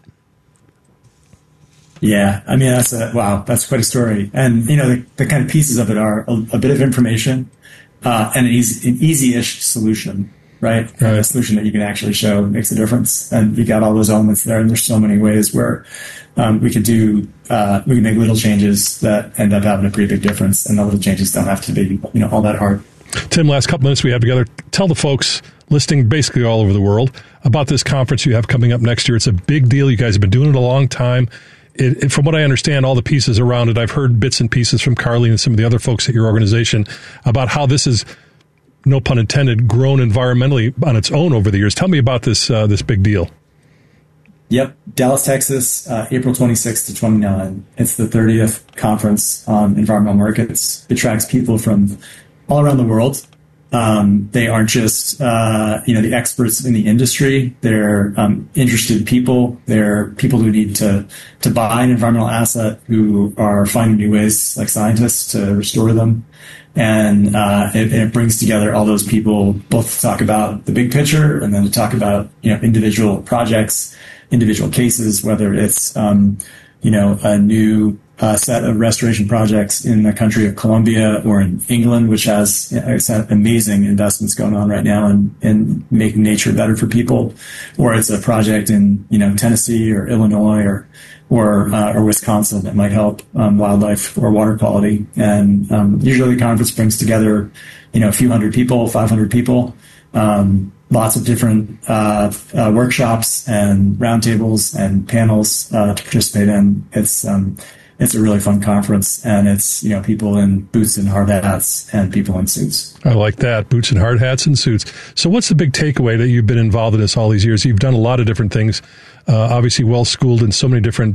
Yeah, I mean, that's quite a story. And, the kind of pieces of it are a bit of information and an easy-ish solution, right? And a solution that you can actually show makes a difference. And you got all those elements there, and there's so many ways where we can make little changes that end up having a pretty big difference, and the little changes don't have to be, all that hard. Tim, last couple minutes we have together, tell the folks listening basically all over the world about this conference you have coming up next year. It's a big deal. You guys have been doing it a long time. From what I understand, all the pieces around it, I've heard bits and pieces from Carly and some of the other folks at your organization about how this is, no pun intended, grown environmentally on its own over the years. Tell me about this big deal. Yep. Dallas, Texas, April 26th to 29. It's the 30th conference on environmental markets. It attracts people from all around the world. They aren't just, the experts in the industry. They're interested people. They're people who need to buy an environmental asset, who are finding new ways, like scientists, to restore them. And it brings together all those people, both to talk about the big picture and then to talk about, individual projects, individual cases, whether it's, a new set of restoration projects in the country of Colombia or in England, which has amazing investments going on right now in making nature better for people, or it's a project in Tennessee or Illinois or Wisconsin that might help wildlife or water quality. And usually the conference brings together a few hundred people, 500 people. Lots of different workshops and roundtables and panels to participate in. It's a really fun conference, and it's people in boots and hard hats and people in suits. I like that, boots and hard hats and suits. So what's the big takeaway that you've been involved in this all these years? You've done a lot of different things, obviously well-schooled in so many different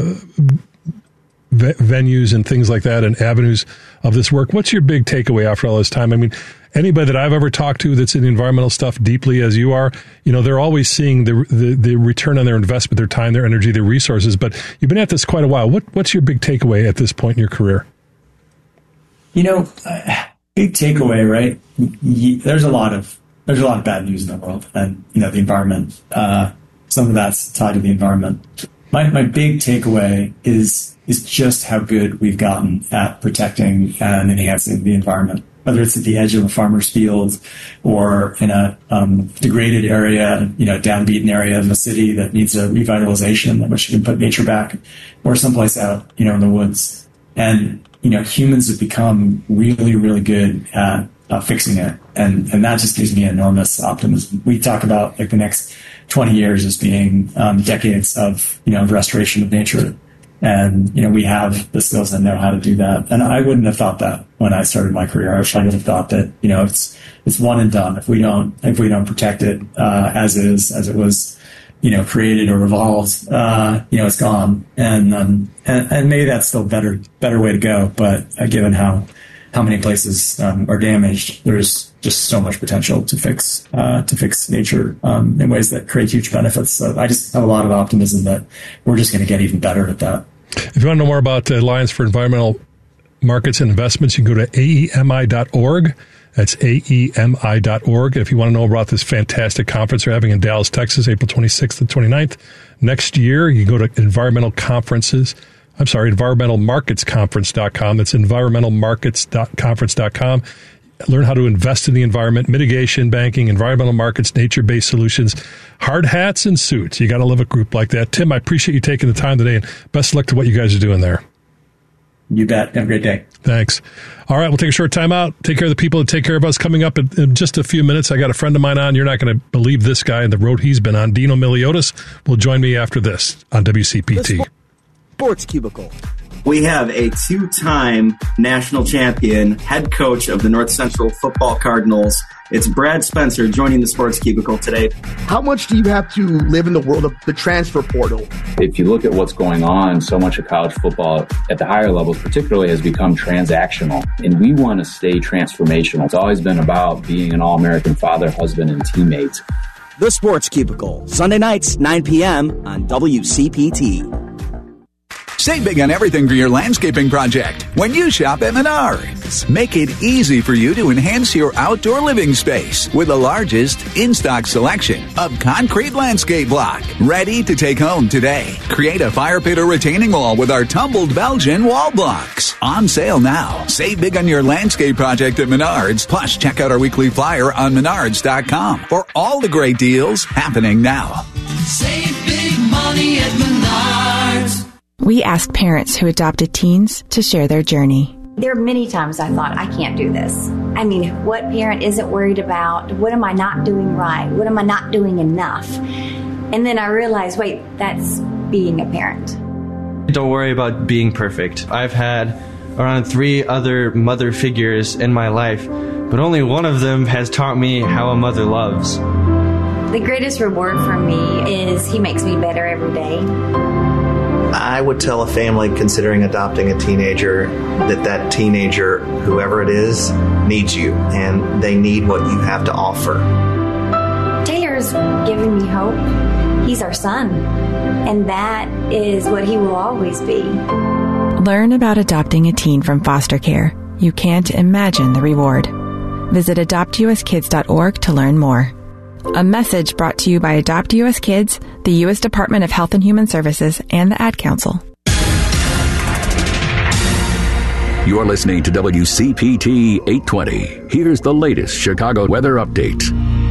venues and things like that and avenues of this work. What's your big takeaway after all this time? I mean, anybody that I've ever talked to that's in the environmental stuff deeply as you are, they're always seeing the return on their investment, their time, their energy, their resources. But you've been at this quite a while. What's your big takeaway at this point in your career? Big takeaway, right? There's a lot of bad news in the world, and the environment. Some of that's tied to the environment. My big takeaway is just how good we've gotten at protecting and enhancing the environment. Whether it's at the edge of a farmer's field or in a degraded area, downbeaten area of the city that needs a revitalization, in which you can put nature back, or someplace out, in the woods. And, humans have become really, really good at fixing it. And that just gives me enormous optimism. We talk about the next 20 years as being decades of, restoration of nature. And, we have the skills that know how to do that. And I wouldn't have thought that when I started my career. I would have thought that, it's one and done. If we don't protect it, as it was, created or evolved, it's gone. And maybe that's still a better way to go. But given how many places, are damaged, there's just so much potential to fix nature, in ways that create huge benefits. So I just have a lot of optimism that we're just going to get even better at that. If you want to know more about the Alliance for Environmental Markets and Investments, you can go to aemi.org. That's aemi.org. And if you want to know about this fantastic conference they're having in Dallas, Texas, April 26th and 29th next year, you go to environmentalmarketsconference.com. That's environmentalmarketsconference.com. Learn how to invest in the environment, mitigation, banking, environmental markets, nature-based solutions, hard hats and suits. You got to love a group like that. Tim, I appreciate you taking the time today, and best of luck to what you guys are doing there. You bet. Have a great day. Thanks. All right, we'll take a short time out. Take care of the people that take care of us. Coming up in just a few minutes, I got a friend of mine on. You're not going to believe this guy and the road he's been on. Dino Miliotis will join me after this on WCPT. Sports Cubicle. We have a two-time national champion, head coach of the North Central Football Cardinals. It's Brad Spencer joining the Sports Cubicle today. How much do you have to live in the world of the transfer portal? If you look at what's going on, so much of college football at the higher levels particularly has become transactional, and we want to stay transformational. It's always been about being an all-American father, husband, and teammate. The Sports Cubicle, Sunday nights, 9 p.m. on WCPT. Save big on everything for your landscaping project when you shop at Menards. Make it easy for you to enhance your outdoor living space with the largest in-stock selection of concrete landscape block. Ready to take home today. Create a fire pit or retaining wall with our tumbled Belgian wall blocks. On sale now. Save big on your landscape project at Menards. Plus, check out our weekly flyer on Menards.com for all the great deals happening now. Save big money at Menards. We asked parents who adopted teens to share their journey. There are many times I thought, I can't do this. I mean, what parent isn't worried about? What am I not doing right? What am I not doing enough? And then I realized, wait, that's being a parent. Don't worry about being perfect. I've had around 3 other mother figures in my life, but only one of them has taught me how a mother loves. The greatest reward for me is he makes me better every day. I I would tell a family considering adopting a teenager that teenager, whoever it is, needs you, and they need what you have to offer. Taylor's giving me hope. He's our son, and that is what he will always be. Learn about adopting a teen from foster care. You can't imagine the reward. Visit adoptuskids.org to learn more. A message brought to you by Adopt U.S. Kids, the U.S. Department of Health and Human Services, and the Ad Council. You're listening to WCPT 820. Here's the latest Chicago weather update.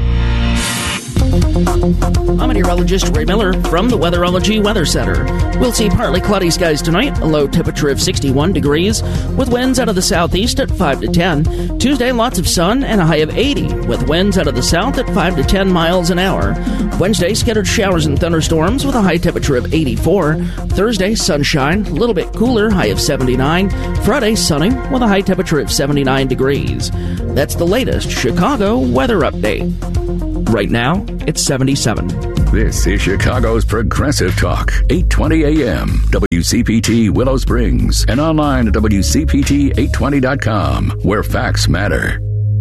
I'm meteorologist Ray Miller from the Weatherology Weather Center. We'll see partly cloudy skies tonight, a low temperature of 61 degrees, with winds out of the southeast at 5 to 10. Tuesday, lots of sun and a high of 80, with winds out of the south at 5 to 10 miles an hour. Wednesday, scattered showers and thunderstorms with a high temperature of 84. Thursday, sunshine, a little bit cooler, high of 79. Friday, sunny, with a high temperature of 79 degrees. That's the latest Chicago weather update. Right now, it's 77. This is Chicago's Progressive Talk, 820 AM, WCPT Willow Springs, and online at WCPT820.com, where facts matter.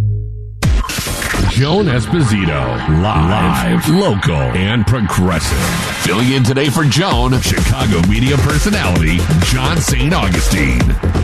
Joan Esposito, live, local, and progressive. Filling in today for Joan, Chicago media personality, John St. Augustine.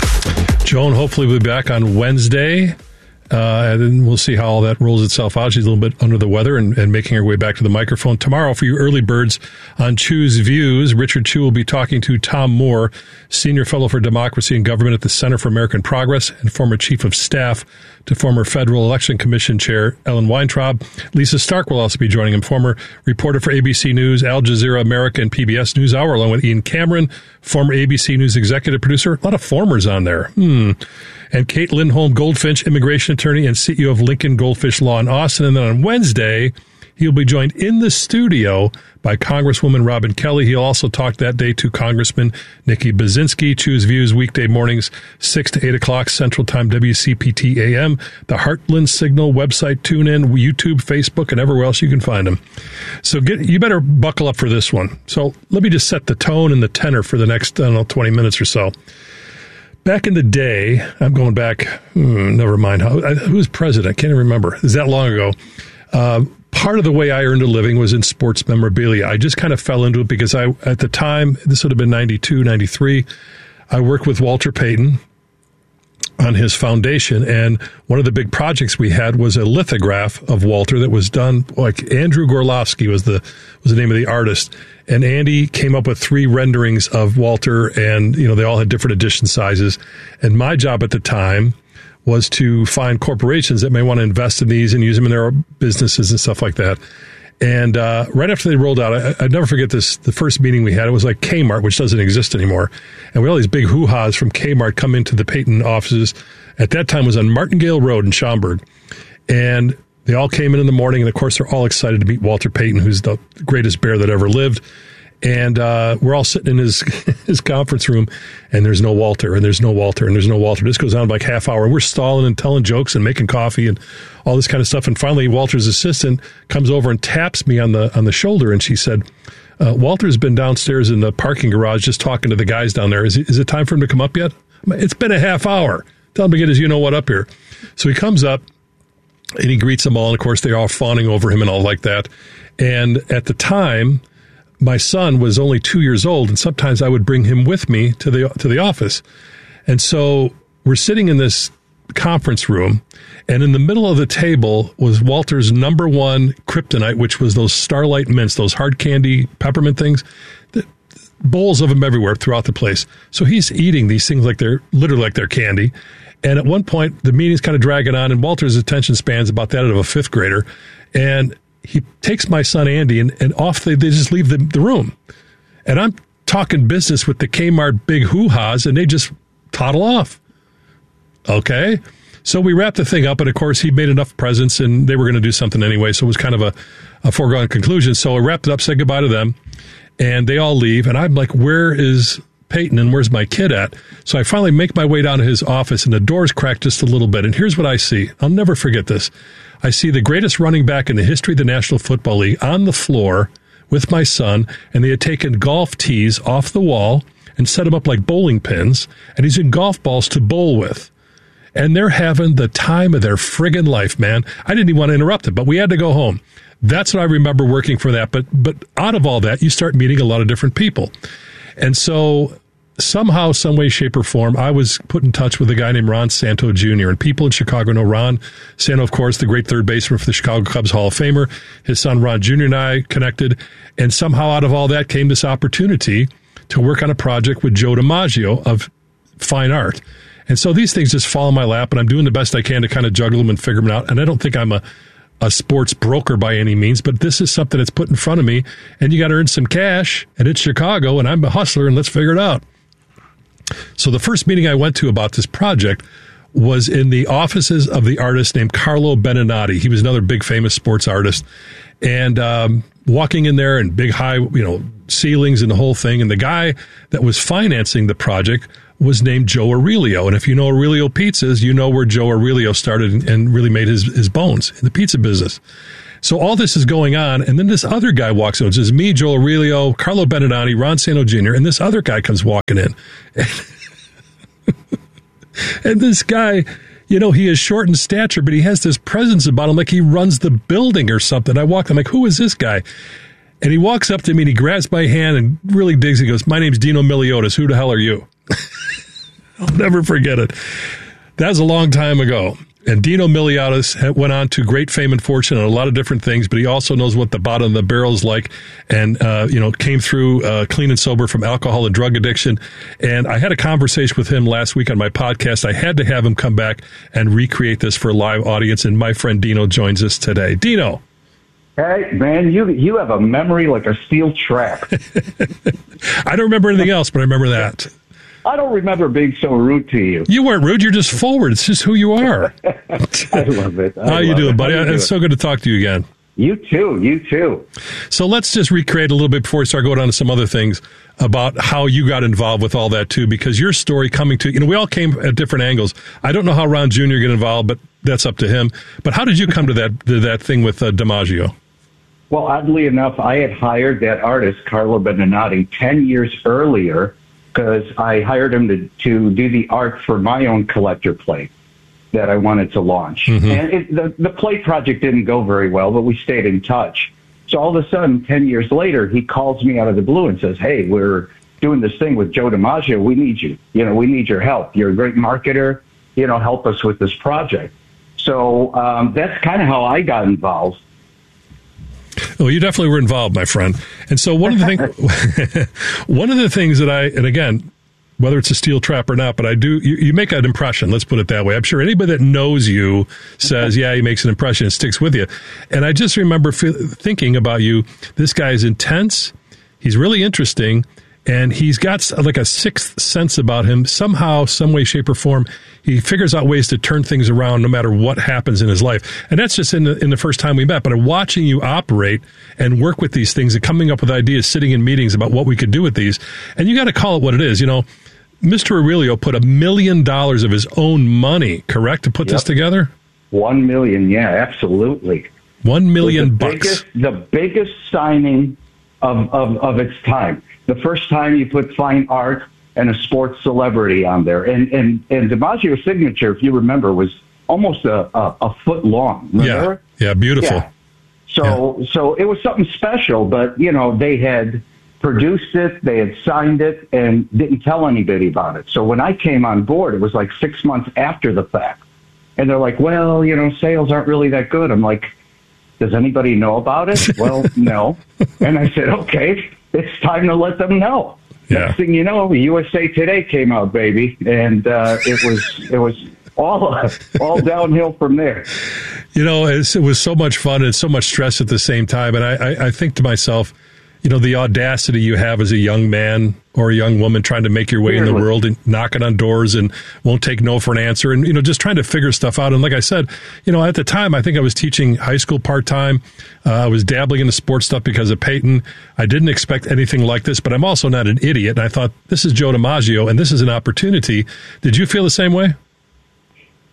Joan hopefully will be back on Wednesday. And then we'll see how all that rolls itself out. She's a little bit under the weather and making her way back to the microphone. Tomorrow, for you early birds on Chew's Views, Richard Chew will be talking to Tom Moore, Senior Fellow for Democracy and Government at the Center for American Progress and former Chief of Staff to former Federal Election Commission Chair Ellen Weintraub. Lisa Stark will also be joining him, former reporter for ABC News, Al Jazeera America, and PBS NewsHour, along with Ian Cameron, former ABC News executive producer. A lot of formers on there. And Kate Lindholm Goldfinch, immigration attorney and CEO of Lincoln Goldfish Law in Austin. And then on Wednesday, he'll be joined in the studio by Congresswoman Robin Kelly. He'll also talk that day to Congressman Nikki Baczynski. Choose Views weekday mornings, 6 to 8 o'clock Central Time, WCPT AM, the Heartland Signal website, TuneIn, YouTube, Facebook, and everywhere else you can find him. So you better buckle up for this one. So let me just set the tone and the tenor for the next, 20 minutes or so. Back in the day, I'm going back, never mind. Who was president? I can't even remember. It was that long ago. Part of the way I earned a living was in sports memorabilia. I just kind of fell into it because at the time, this would have been 92, 93, I worked with Walter Payton on his foundation, and one of the big projects we had was a lithograph of Walter that was done, like Andrew Gorlofsky was the name of the artist, and Andy came up with 3 renderings of Walter, and they all had different edition sizes, and my job at the time was to find corporations that may want to invest in these and use them in their businesses and stuff like that. And right after they rolled out, I'd never forget this, the first meeting we had, it was like Kmart, which doesn't exist anymore. And we had all these big hoo-has from Kmart come into the Payton offices. At that time, it was on Martingale Road in Schaumburg. And they all came in the morning, and of course, they're all excited to meet Walter Payton, who's the greatest bear that ever lived. And we're all sitting in his conference room, and there's no Walter, and there's no Walter, and there's no Walter. This goes on like half hour, and we're stalling and telling jokes and making coffee and all this kind of stuff. And finally, Walter's assistant comes over and taps me on the shoulder, and she said, Walter's been downstairs in the parking garage just talking to the guys down there. Is it time for him to come up yet? It's been a half hour. Tell him to get his you-know-what up here. So he comes up, and he greets them all, and of course, they're all fawning over him and all like that. And at the time, my son was only 2 years old, and sometimes I would bring him with me to the office. And so we're sitting in this conference room, and in the middle of the table was Walter's number one kryptonite, which was those Starlight Mints, those hard candy peppermint things, bowls of them everywhere throughout the place. So he's eating these things like they're literally like they're candy. And at one point, the meeting's kind of dragging on, and Walter's attention span's about that of a 5th grader. And he takes my son Andy, and off they just leave the room. And I'm talking business with the Kmart big hoo-has, and they just toddle off. Okay? So we wrapped the thing up, and of course he made enough presents, and they were going to do something anyway, so it was kind of a foregone conclusion. So I wrapped it up, said goodbye to them, and they all leave, and I'm like, where is Peyton, and where's my kid at? So I finally make my way down to his office, and the door's cracked just a little bit, and here's what I see. I'll never forget this. I see the greatest running back in the history of the National Football League on the floor with my son, and they had taken golf tees off the wall, and set them up like bowling pins, and he's in golf balls to bowl with. And they're having the time of their friggin' life, man. I didn't even want to interrupt it, but we had to go home. That's what I remember working for that. But out of all that, you start meeting a lot of different people. And so somehow, some way, shape, or form, I was put in touch with a guy named Ron Santo Jr. And people in Chicago know Ron Santo, of course, the great third baseman for the Chicago Cubs Hall of Famer. His son, Ron Jr., and I connected. And somehow out of all that came this opportunity to work on a project with Joe DiMaggio of Fine Art. And so these things just fall in my lap, and I'm doing the best I can to kind of juggle them and figure them out. And I don't think I'm a sports broker by any means, but this is something that's put in front of me, and you got to earn some cash, and it's Chicago, and I'm a hustler, and let's figure it out. So the first meeting I went to about this project was in the offices of the artist named Carlo Beninati. He was another big famous sports artist. And walking in there and big high, ceilings and the whole thing. And the guy that was financing the project was named Joe Aurelio. And if you know Aurelio Pizzas, you know where Joe Aurelio started and really made his bones in the pizza business. So all this is going on, and then this other guy walks in. It's just me, Joe Aurelio, Carlo Beninati, Ron Santo Jr., and this other guy comes walking in. And this guy, he is short in stature, but he has this presence about him like he runs the building or something. I walk, I'm like, who is this guy? And he walks up to me and he grabs my hand and really digs. He goes, my name's Dino Miliotis. Who the hell are you? I'll never forget it. That was a long time ago. And Dino Miliotis went on to great fame and fortune and a lot of different things, but he also knows what the bottom of the barrel is like and, came through clean and sober from alcohol and drug addiction. And I had a conversation with him last week on my podcast. I had to have him come back and recreate this for a live audience, and my friend Dino joins us today. Dino. Hey, man, you have a memory like a steel trap. I don't remember anything else, but I remember that. I don't remember being so rude to you. You weren't rude. You're just forward. It's just who you are. I love it. How you doing, buddy? It's so good to talk to you again. You too. So let's just recreate a little bit before we start going on to some other things about how you got involved with all that, too, because your story coming to, we all came at different angles. I don't know how Ron Jr. got involved, but that's up to him. But how did you come to that thing with DiMaggio? Well, oddly enough, I had hired that artist, Carlo Beninati, 10 years earlier, because I hired him to do the art for my own collector plate that I wanted to launch. Mm-hmm. And the plate project didn't go very well, but we stayed in touch. So all of a sudden, 10 years later, he calls me out of the blue and says, hey, we're doing this thing with Joe DiMaggio. We need you. We need your help. You're a great marketer. Help us with this project. So that's kind of how I got involved. Well, you definitely were involved, my friend. And so one of the things that and again, whether it's a steel trap or not, but you make an impression, let's put it that way. I'm sure anybody that knows you says, yeah, he makes an impression and sticks with you. And I just remember thinking about you, this guy is intense, he's really interesting, and he's got like a sixth sense about him. Somehow, some way, shape, or form, he figures out ways to turn things around no matter what happens in his life. And that's just in the first time we met. But I'm watching you operate and work with these things and coming up with ideas, sitting in meetings about what we could do with these. And you got to call it what it is. Mr. Aurelio put $1 million of his own money, correct, to put this together? $1 million, yeah, absolutely. $1 million bucks. The biggest signing of its time. The first time you put fine art and a sports celebrity on there. And DiMaggio's signature, if you remember, was almost a foot long. Remember? Yeah, beautiful. Yeah. So it was something special, but, they had produced it, they had signed it, and didn't tell anybody about it. So when I came on board, it was like 6 months after the fact. And they're like, well, sales aren't really that good. I'm like, does anybody know about it? Well, no. And I said, okay, it's time to let them know. Yeah. Next thing you know, USA Today came out, baby, and it was all downhill from there. It was so much fun and so much stress at the same time. And I think to myself, the audacity you have as a young man or a young woman trying to make your way in the world and knocking on doors and won't take no for an answer and, just trying to figure stuff out. And like I said, at the time, I think I was teaching high school part-time. I was dabbling in the sports stuff because of Peyton. I didn't expect anything like this, but I'm also not an idiot. And I thought, this is Joe DiMaggio and this is an opportunity. Did you feel the same way?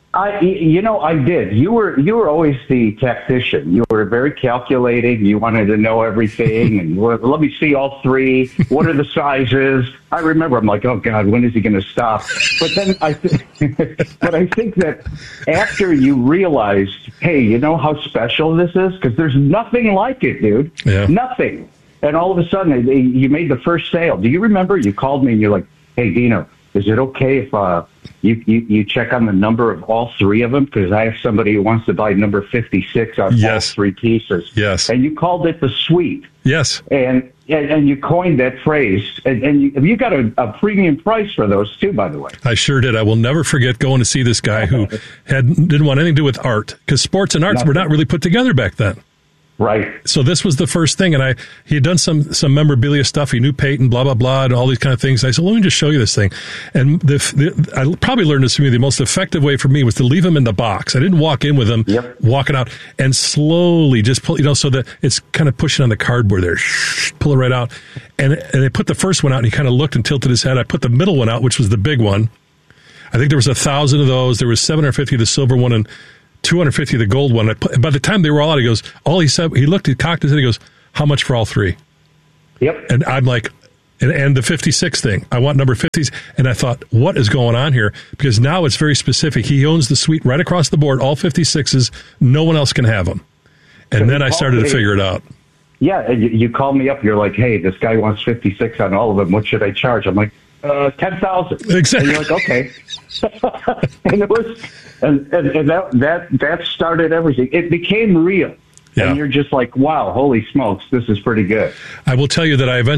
I did. You were always the tactician. You were very calculating. You wanted to know everything, and let me see all three. What are the sizes? I remember. I'm like, oh God, when is he going to stop? But then I think that after you realized, hey, you know how special this is, because there's nothing like it, dude. Yeah. Nothing. And all of a sudden, you made the first sale. Do you remember? You called me and you're like, hey, Dino, is it okay if you check on the number of all three of them? Because I have somebody who wants to buy number 56 on all three pieces. Yes. And you called it the suite. Yes. And you coined that phrase. And you got a premium price for those, too, by the way. I sure did. I will never forget going to see this guy who didn't want anything to do with art, because sports and arts were not really put together back then. Right. So this was the first thing, and he had done some memorabilia stuff. He knew Peyton, blah, blah, blah, and all these kind of things. I said, let me just show you this thing. And I probably learned this from you. The most effective way for me was to leave him in the box. I didn't walk in with him, walking out, and slowly just pull, so that it's kind of pushing on the cardboard there. Pull it right out. And I put the first one out, and he kind of looked and tilted his head. I put the middle one out, which was the big one. I think there was 1,000 of those. There was 750 of the silver one, and 250 the gold one. By the time they were all out, he said, he looked, he cocked his head, he goes, how much for all three? Yep. And I'm like, and the 56 thing, I want number 50s. And I thought, what is going on here? Because now it's very specific. He owns the suite right across the board, all 56s. No one else can have them. And then I started to figure it out. Yeah, you called me up. You're like, hey, this guy wants 56 on all of them. What should I charge? I'm like, 10,000. Exactly. And you're like, okay. And it was, and that started everything. It became real. Yeah. And you're just like, wow, holy smokes, this is pretty good. I will tell you that I eventually